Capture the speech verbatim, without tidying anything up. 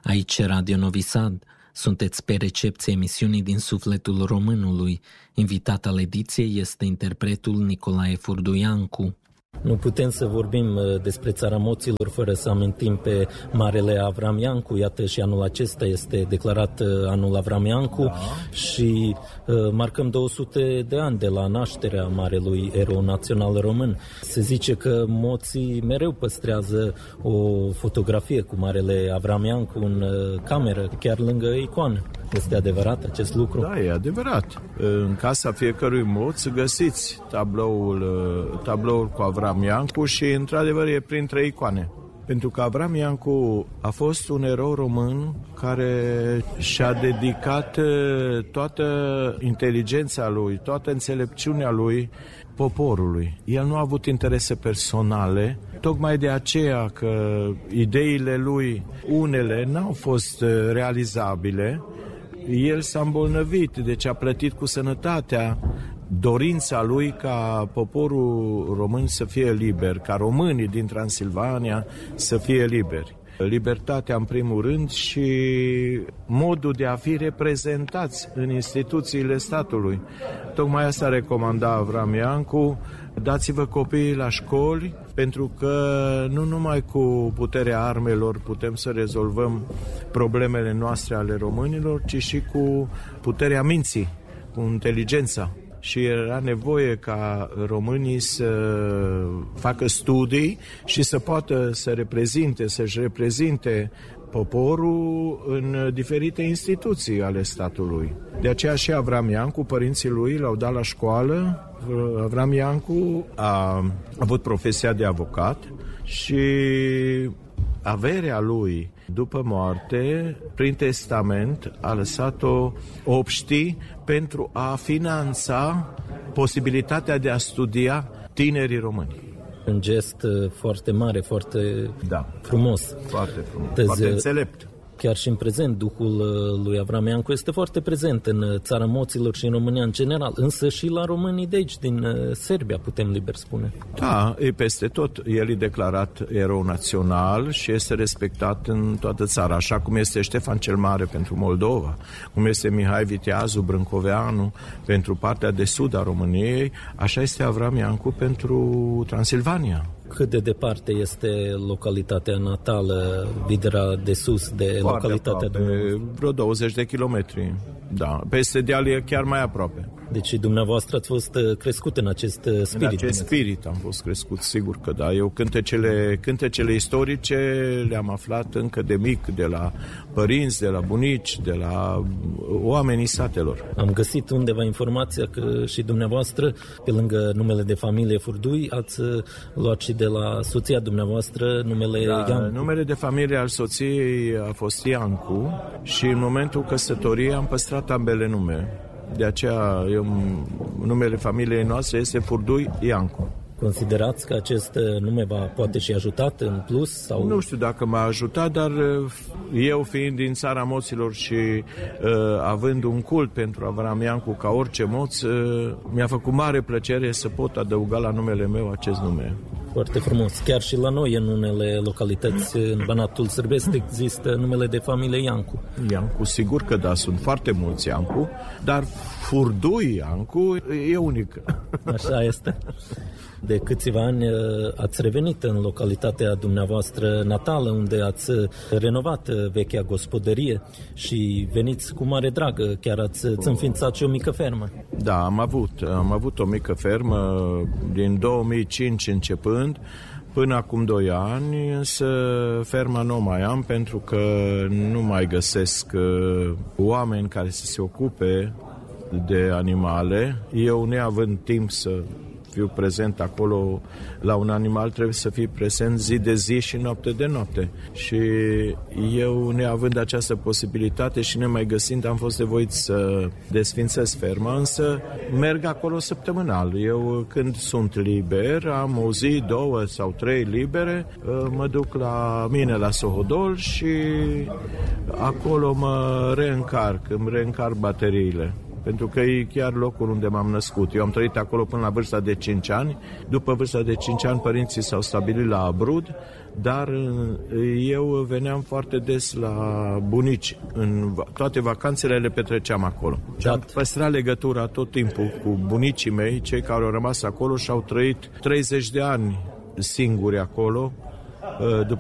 Aici Radio Novi Sad. Sunteți pe recepție emisiunii Din Sufletul Românului. Invitat al ediției este interpretul Nicolae Furduiancu. Nu putem să vorbim despre țara moților fără să amintim pe Marele Avram Iancu. Iată, și anul acesta este declarat anul Avram Iancu, da. Și uh, marcăm două sute de ani de la nașterea marelui erou național român. Se zice că moții mereu păstrează o fotografie cu Marele Avram Iancu în uh, cameră, chiar lângă icoană. Este adevărat acest lucru? Da, e adevărat. În casa fiecărui moț găsiți tabloul, tabloul cu Avram Iancu și, într-adevăr, e printre icoane. Pentru că Avram Iancu a fost un erou român care și-a dedicat toată inteligența lui, toată înțelepciunea lui poporului. El nu a avut interese personale, tocmai de aceea că ideile lui, unele, n-au fost realizabile. El s-a îmbolnăvit, deci a plătit cu sănătatea dorința lui ca poporul român să fie liber, ca românii din Transilvania să fie liberi. Libertatea în primul rând și modul de a fi reprezentați în instituțiile statului. Tocmai asta recomanda Avram Iancu: dați-vă copiii la școli, pentru că nu numai cu puterea armelor putem să rezolvăm problemele noastre ale românilor, ci și cu puterea minții, cu inteligența. Și era nevoie ca românii să facă studii și să poată să reprezinte, să-și reprezinte poporul în diferite instituții ale statului. De aceea și Avram Iancu, părinții lui l-au dat la școală. Avram Iancu a avut profesia de avocat și averea lui după moarte, prin testament, a lăsat-o obștii pentru a finanța posibilitatea de a studia tinerii români. Un gest foarte mare, foarte da. frumos. Foarte frumos, Tezi, foarte înțelept. Chiar și în prezent, duhul lui Avram Iancu este foarte prezent în țara moților și în România în general, însă și la românii de aici, din Serbia, putem liber spune. Da, e peste tot. El e declarat erou național și este respectat în toată țara, așa cum este Ștefan cel Mare pentru Moldova, cum este Mihai Viteazu Brâncoveanu pentru partea de sud a României, așa este Avram Iancu pentru Transilvania. Cât de departe este localitatea natală, Vidra de Sus, de foarte localitatea aproape, vreo douăzeci de kilometri. Da, peste deal e chiar mai aproape. Deci dumneavoastră ați fost crescut în acest spirit. În acest spirit am fost crescut, sigur că da. Eu cântecele, cântecele istorice le-am aflat încă de mic, de la părinți, de la bunici, de la oamenii satelor. Am găsit undeva informația că și dumneavoastră, pe lângă numele de familie Furdui, ați luat și de la soția dumneavoastră numele da, Iancu. Numele de familie al soției a fost Iancu și în momentul căsătoriei am păstrat ambele nume. De aceea eu, numele familiei noastre este Furdui Iancu. Considerați că acest nume v-a poate și ajutat în plus? Sau? Nu știu dacă m-a ajutat, dar eu fiind din țara moților și uh, având un cult pentru Avram Iancu ca orice moț, uh, mi-a făcut mare plăcere să pot adăuga la numele meu acest nume. Foarte frumos. Chiar și la noi, în unele localități, în Banatul Sârbesc, există numele de familie Iancu. Iancu, sigur că da, sunt foarte mulți Iancu, dar Furdui Iancu e unic. Așa este. De câțiva ani ați revenit în localitatea dumneavoastră natală, unde ați renovat vechea gospodărie și veniți cu mare drag. Chiar ați înființat și o mică fermă. Da, am avut. Am avut o mică fermă din două mii cinci începând, până acum doi ani, însă ferma nu mai am pentru că nu mai găsesc oameni care să se ocupe de animale. Eu, neavând timp să fiu prezent acolo la un animal, trebuie să fii prezent zi de zi și noapte de noapte. Și eu, neavând această posibilitate și nemai găsind, am fost nevoit să desfințez ferma, însă merg acolo săptămânal. Eu, când sunt liber, am o zi, două sau trei libere, mă duc la mine la Sohodol și acolo mă reîncarc, îmi reîncarc bateriile. Pentru că e chiar locul unde m-am născut. Eu am trăit acolo până la vârsta de cinci ani. După vârsta de cinci ani, părinții s-au stabilit la Abrud. dar eu veneam foarte des la bunici. În toate vacanțele le petreceam acolo. Și am păstrat legătura tot timpul cu bunicii mei, cei care au rămas acolo și au trăit treizeci de ani singuri acolo, după